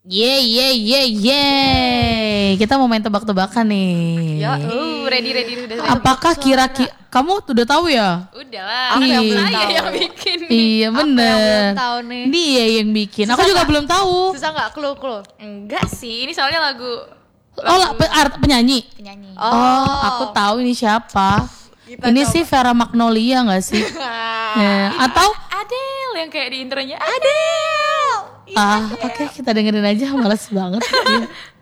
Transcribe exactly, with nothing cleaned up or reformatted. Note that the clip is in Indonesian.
Ye ye ye ye. Kita mau main tebak-tebakan nih. Ya, uh, ready ready udah. Apakah kira-kira kamu udah tahu ya? Udah lah. Aku yang belum tahu. Saya yang bikin nih. Iya bener. Aku yang belum tahu nih. Dia yang bikin. Susah Aku juga gak? belum tahu. Susah nggak clue-clue? Enggak sih, ini soalnya lagu Oh, lah, pe- art- penyanyi. penyanyi. Oh, Oh, aku tahu ini siapa. Kita Ini coba. sih Vera Magnolia nggak sih? Ya, atau Adele yang kayak di intronya Adele. ah, oke kita dengerin aja. Males banget.